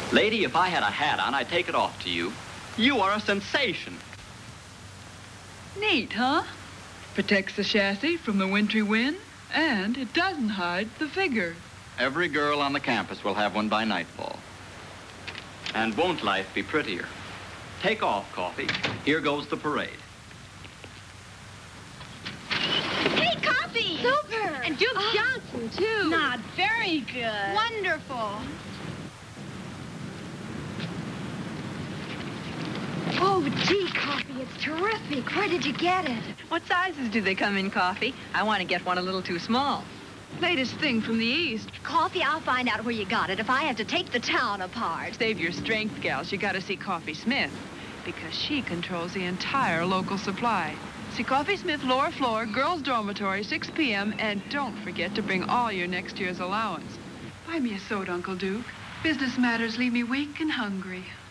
Lady, if I had a hat on, I'd take it off to you. You are a sensation. Neat, huh? Protects the chassis from the wintry wind, and it doesn't hide the figure. Every girl on the campus will have one by nightfall. And won't life be prettier? Take off, Coffee. Here goes the parade. Hey, Coffee! Super! And Duke Johnson, too. Not very good. Wonderful. Oh, gee, Coffee, it's terrific. Where did you get it? What sizes do they come in, Coffee? I want to get one a little too small. Latest thing from the East. Coffee, I'll find out where you got it if I have to take the town apart. Save your strength, gals. You gotta see Coffee Smith, because she controls the entire local supply. See Coffee Smith, lower floor, girls' dormitory, 6 p.m., and don't forget to bring all your next year's allowance. Buy me a soda, Uncle Duke. Business matters leave me weak and hungry.